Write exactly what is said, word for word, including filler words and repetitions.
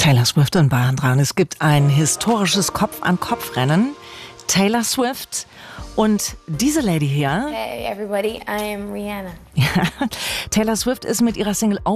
Taylor Swift in Bayern dran. Es gibt ein historisches Kopf-an-Kopf-Rennen. Taylor Swift und diese Lady hier. Hey everybody, I am Rihanna. Taylor Swift ist mit ihrer Single